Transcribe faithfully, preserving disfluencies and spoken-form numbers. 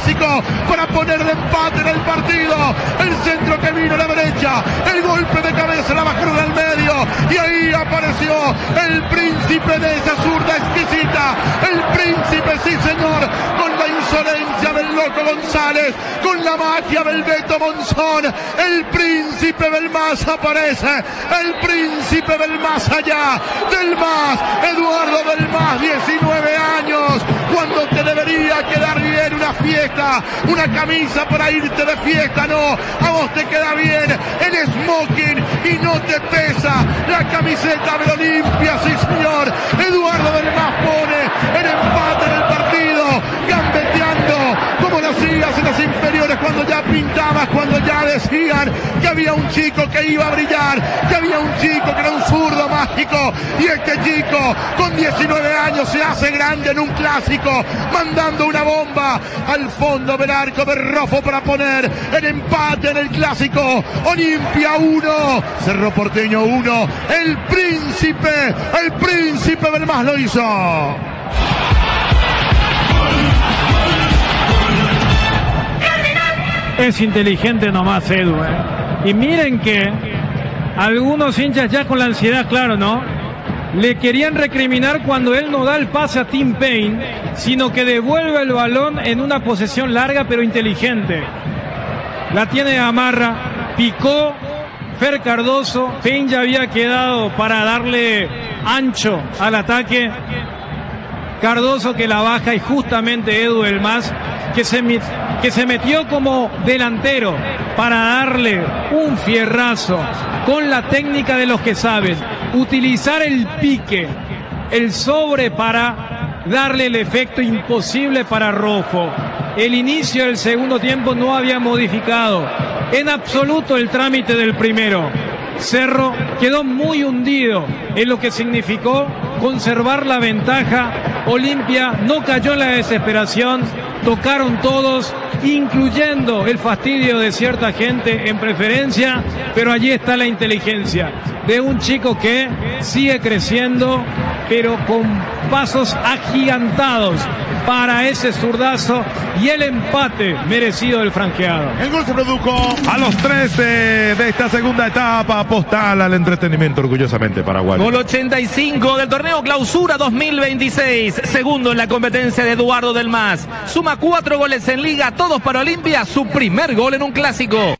clásico para poner el empate en el partido. El centro que vino a la derecha, el golpe de cabeza la bajaron al medio y ahí apareció el príncipe de esa zurda exquisita. El príncipe, sí señor, con la insolencia del loco González, con la magia del Beto Monzón. El príncipe del más aparece, el príncipe del más allá, del más, Eduardo del más, diecinueve años, cuando te debería quedar bien una fiesta, una camisa para irte de fiesta, no, a vos te queda bien el smoking y no te pesa la camiseta de Olimpia, sí señor. Eduardo del más pone el empate en el partido, gambeteando como lo hacías en las inferiores cuando ya pintabas, cuando ya decían que había un chico que iba a brillar, que había un chico que era un zurdo mágico, y este chico con diecinueve años se hace grande en un clásico, mandando una bomba al fondo del arco de Rojo para poner el empate en el clásico. Olimpia uno, Cerro Porteño uno, el príncipe, el príncipe del más lo hizo. Es inteligente nomás Edu, ¿eh? Y miren que algunos hinchas ya con la ansiedad, claro, ¿no? Le querían recriminar cuando él no da el pase a Tim Payne, sino que devuelve el balón en una posesión larga pero inteligente. La tiene Amarra, picó Fer Cardoso, Payne ya había quedado para darle ancho al ataque. Cardoso que la baja y justamente Edu el más que se, que se metió como delantero para darle un fierrazo con la técnica de los que saben, utilizar el pique, el sobre para darle el efecto imposible para Rojo. El inicio del segundo tiempo no había modificado en absoluto el trámite del primero. Cerro quedó muy hundido en lo que significó conservar la ventaja. Olimpia no cayó en la desesperación, tocaron todos, incluyendo el fastidio de cierta gente en preferencia, pero allí está la inteligencia de un chico que sigue creciendo, pero con pasos agigantados para ese zurdazo y el empate merecido del franqueado. El gol se produjo a los trece de esta segunda etapa, postal al entretenimiento orgullosamente paraguayo. Gol ochenta y cinco del torneo Clausura dos mil veintiséis, segundo en la competencia de Eduardo del Mas. Suma cuatro goles en liga, todos para Olimpia, su primer gol en un clásico.